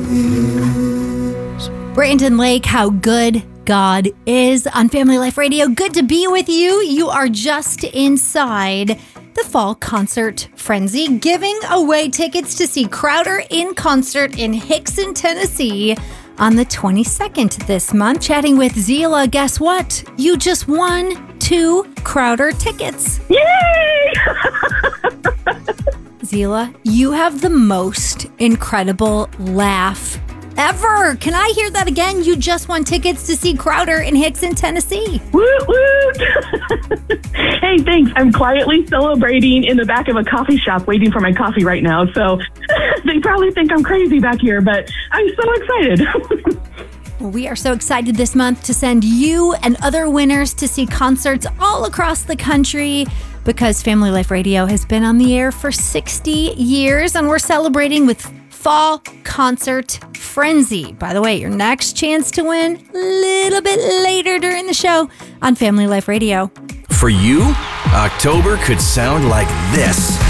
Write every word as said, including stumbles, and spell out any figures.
Brandon Lake, how good God is on Family Life Radio. Good to be with you. You are just inside the Fall Concert Frenzy, giving away tickets to see Crowder in concert in Hixson, Tennessee on the twenty-second this month. Chatting with Zila. Guess what? You just won two Crowder tickets. Yay! Zila, you have the most incredible laugh ever. Can I hear that again? You just won tickets to see Crowder in Hixson, Tennessee. Woot woot! Hey, thanks. I'm quietly celebrating in the back of a coffee shop waiting for my coffee right now. So they probably think I'm crazy back here, but I'm so excited. Well, we are so excited this month to send you and other winners to see concerts all across the country because Family Life Radio has been on the air for sixty years and we're celebrating with Fall Concert Frenzy. By the way, your next chance to win a little bit later during the show on Family Life Radio. For you, October could sound like this.